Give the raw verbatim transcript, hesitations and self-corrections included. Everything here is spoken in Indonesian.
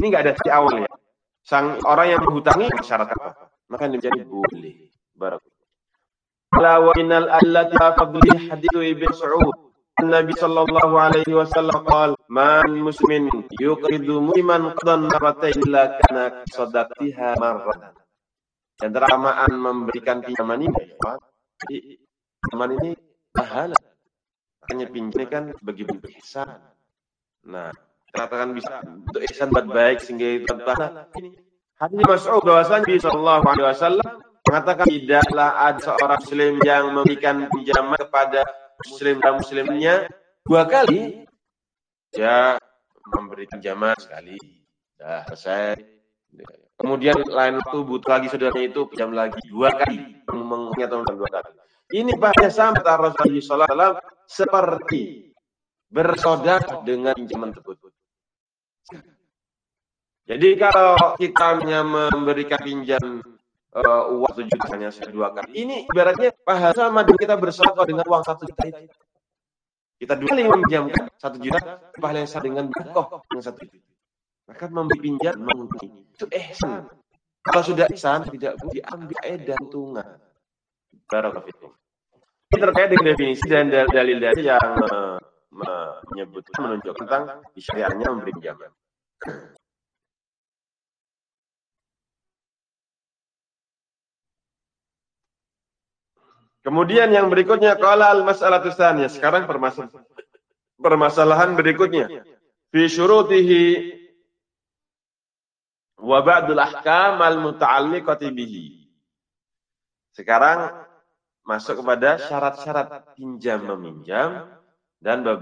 Ini nggak ada di awal ya. Sang orang yang menghutangi syarat apa? Maka menjadi boleh. Barakallahu. Wa innal allata fadli hadithu ibn Mas'ud. Nabi sallallahu alaihi wasallam qala, "Man muslimin yuqridu musliman qadan marratayn illa kana sadaqatiha marratan." Dan teramaan memberikan pinjaman ini, pinjaman ini pahala. Hanya pinjam kan sebagai bentuk ihsan. Nah, katakan bisa untuk ihsan buat baik sehingga itu pahala. Hadis Mas'ud bahwasanya Nabi sallallahu alaihi wasallam mengatakan tidaklah ada seorang muslim yang memberikan pinjaman kepada muslim dan muslimnya dua kali. Dia memberi pinjaman sekali, dah selesai. Kemudian lain waktu butuh lagi saudaranya itu pinjam lagi dua kali, mengingatkan dua kali. Ini bahasa sama Rasulullah sallallahu alaihi wasallam seperti bersaudara dengan pinjaman tersebut. Jadi kalau kita hanya memberikan pinjam uh, uang satu juta hanya dua kali, ini ibaratnya bahasa sama kita bersaudara dengan uang satu juta itu. Kita dua kali meminjamkan satu juta, pahala yang sama dengan berkoh dengan satu juta. Maka memberi pinjam menguntungi itu ihsan. Kalau sudah ihsan tidak boleh diambil faedah untungan. Barakallahu fikum. Ini terkait dengan definisi dan dalil-dalil yang menyebutkan menunjukkan tentang syariatnya memberi pinjaman. Kemudian yang berikutnya qala al-mas'alatu tsaniyah. Sekarang permasalahan permasalahan berikutnya. Fi syurutihi wa ba'dul ahkam al-muta'alliqati bihi. Sekarang masuk kepada syarat-syarat pinjam meminjam dan